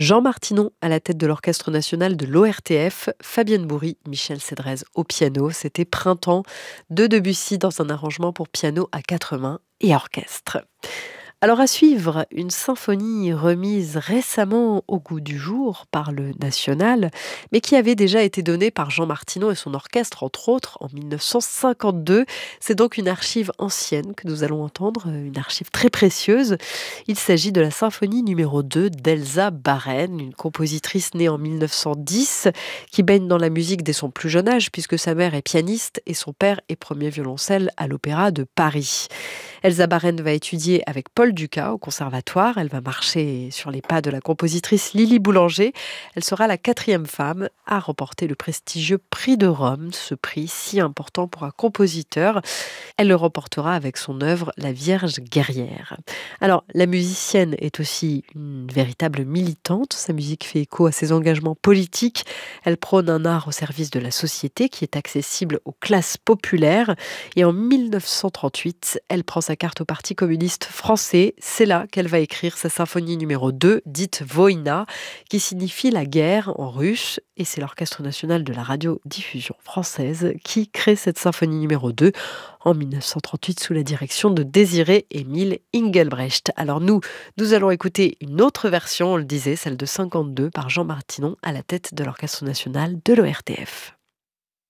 Jean Martinon à la tête de l'Orchestre national de l'ORTF, Fabienne Bourri, Michel Cédrez au piano. C'était Printemps de Debussy dans un arrangement pour piano à quatre mains et orchestre. Alors à suivre, une symphonie remise récemment au goût du jour par le National, mais qui avait déjà été donnée par Jean Martinon et son orchestre, entre autres, en 1952. C'est donc une archive ancienne que nous allons entendre, une archive très précieuse. Il s'agit de la symphonie numéro 2 d'Elsa Baren, une compositrice née en 1910, qui baigne dans la musique dès son plus jeune âge, puisque sa mère est pianiste et son père est premier violoncelle à l'Opéra de Paris. Elsa Baren va étudier avec Paul Dukas au conservatoire. Elle va marcher sur les pas de la compositrice Lily Boulanger. Elle sera la quatrième femme à remporter le prestigieux prix de Rome, ce prix si important pour un compositeur. Elle le remportera avec son œuvre La Vierge guerrière. Alors, la musicienne est aussi une véritable militante. Sa musique fait écho à ses engagements politiques. Elle prône un art au service de la société qui est accessible aux classes populaires. Et en 1938, elle prend sa carte au Parti communiste français. C'est là qu'elle va écrire sa symphonie numéro 2, dite Voïna, qui signifie la guerre en russe. Et c'est l'Orchestre national de la radiodiffusion française qui crée cette symphonie numéro 2 en 1938 sous la direction de Désiré-Émile Engelbrecht. Alors nous allons écouter une autre version, on le disait, celle de 52 par Jean Martinon à la tête de l'Orchestre national de l'ORTF.